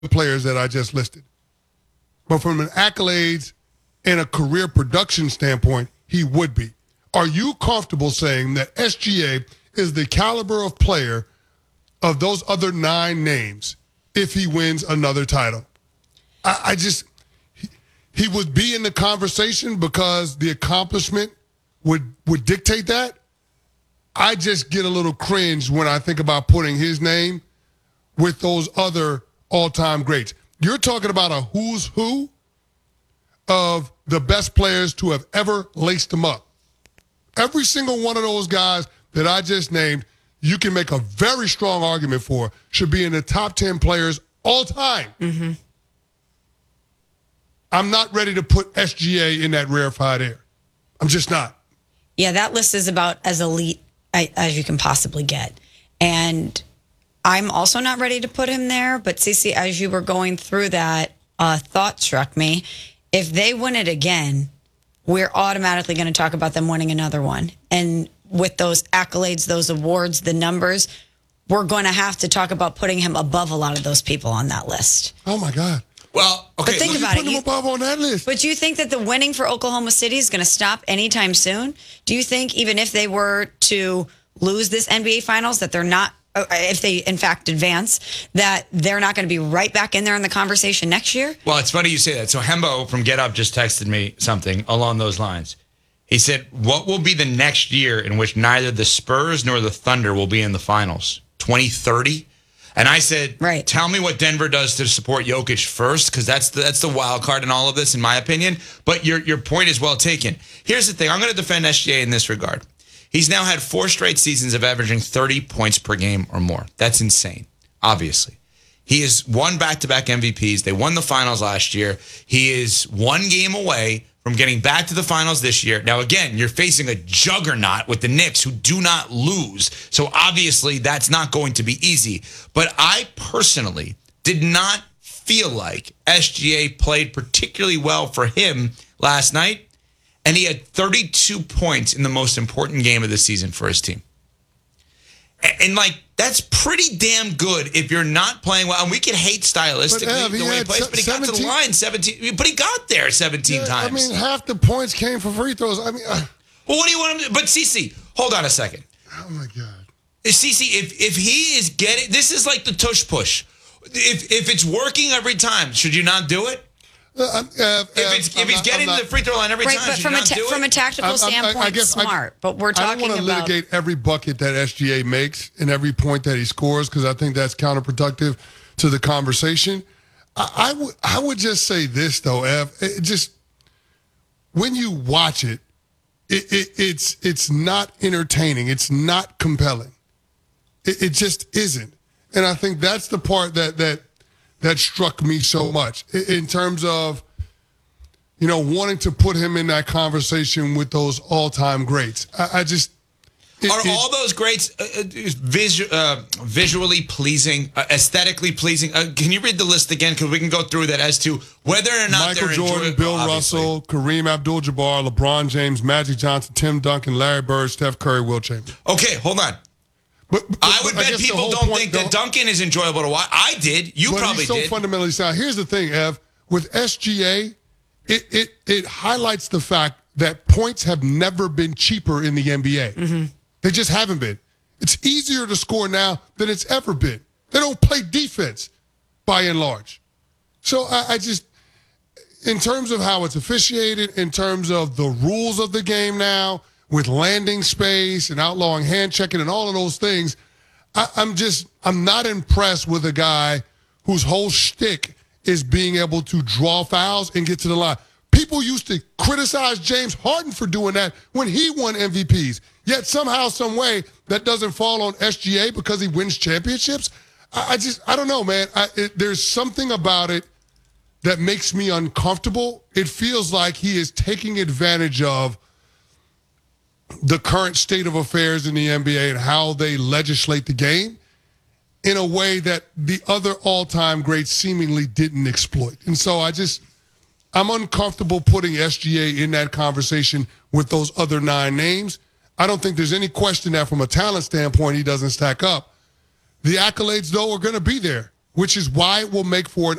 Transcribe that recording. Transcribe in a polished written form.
players that I just listed. But from an accolades and a career production standpoint, he would be. Are you comfortable saying that SGA is the caliber of player of those other 9 names if he wins another title? He would be in the conversation because the accomplishment would dictate that. I just get a little cringe when I think about putting his name with those other all-time greats. You're talking about a who's who of the best players to have ever laced them up. Every single one of those guys that I just named, you can make a very strong argument for, should be in the top 10 players all time. Mm-hmm. I'm not ready to put SGA in that rarefied air. I'm just not. Yeah, that list is about as elite as you can possibly get. And I'm also not ready to put him there. But, Cece, as you were going through that, thought struck me. If they win it again, we're automatically going to talk about them winning another one. And with those accolades, those awards, the numbers, we're going to have to talk about putting him above a lot of those people on that list. Oh, my God. Well, okay. But think about it. Him above on that list. But do you think that the winning for Oklahoma City is going to stop anytime soon? Do you think even if they were to lose this NBA Finals, that they're not, if they in fact advance, that they're not going to be right back in there in the conversation next year? Well, it's funny you say that. So Hembo from Get Up just texted me something along those lines. He said, what will be the next year in which neither the Spurs nor the Thunder will be in the finals? 2030? And I said, right. Tell me what Denver does to support Jokic first, because that's the wild card in all of this, in my opinion. But your point is well taken. Here's the thing. I'm going to defend SGA in this regard. He's now had 4 straight seasons of averaging 30 points per game or more. That's insane, obviously. He has won back-to-back MVPs. They won the finals last year. He is 1 game away from getting back to the finals this year. Now, again, you're facing a juggernaut with the Knicks who do not lose. So obviously that's not going to be easy. But I personally did not feel like SGA played particularly well for him last night. And he had 32 points in the most important game of the season for his team. And that's pretty damn good if you're not playing well. And we can hate stylistically the way he plays, but he got to the line 17. But he got there 17 times. I mean, half the points came from free throws. I mean, well, what do you want him to do? But Cece, hold on a second. Oh my God. Cece, if he is getting, this is like the tush push. If it's working every time, should you not do it? If he's getting to the free throw line every time, but from a tactical standpoint, smart. But we're talking about. I don't want to litigate every bucket that SGA makes and every point that he scores because I think that's counterproductive to the conversation. I would just say this though, Ev. Just when you watch it, it's not entertaining. It's not compelling. It just isn't, and I think that's the part that struck me so much in terms of, wanting to put him in that conversation with those all-time greats. Are all those greats visually pleasing, aesthetically pleasing? Can you read the list again? Because we can go through that as to whether or not Michael Jordan, Bill Russell, Kareem Abdul-Jabbar, LeBron James, Magic Johnson, Tim Duncan, Larry Bird, Steph Curry, Wilt Chamberlain. Okay, hold on. But I would bet people don't think that Duncan is enjoyable to watch. I did. You probably did. He's so fundamentally sound. Here's the thing, Ev. With SGA, it highlights the fact that points have never been cheaper in the NBA. Mm-hmm. They just haven't been. It's easier to score now than it's ever been. They don't play defense, by and large. So I just, in terms of how it's officiated, in terms of the rules of the game now, with landing space and outlawing hand checking and all of those things, I'm not impressed with a guy whose whole shtick is being able to draw fouls and get to the line. People used to criticize James Harden for doing that when he won MVPs. Yet somehow, some way, that doesn't fall on SGA because he wins championships. I don't know, man. There's something about it that makes me uncomfortable. It feels like he is taking advantage of the current state of affairs in the NBA and how they legislate the game in a way that the other all-time greats seemingly didn't exploit. And so I'm uncomfortable putting SGA in that conversation with those other 9 names. I don't think there's any question that from a talent standpoint, he doesn't stack up. The accolades, though, are going to be there. which is why it will make for an